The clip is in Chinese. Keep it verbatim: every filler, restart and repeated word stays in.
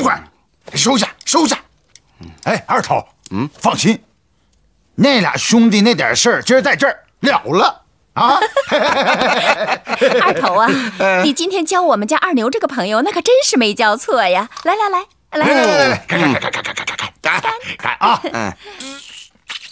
快，收下，收下。哎，二头，嗯，放心，那俩兄弟那点事儿，今儿在这儿了了啊。 二头啊，你今天教我们家二牛这个朋友，那可真是没教错呀！来来来来来来来来，干干干干干干干干干干啊！嗯。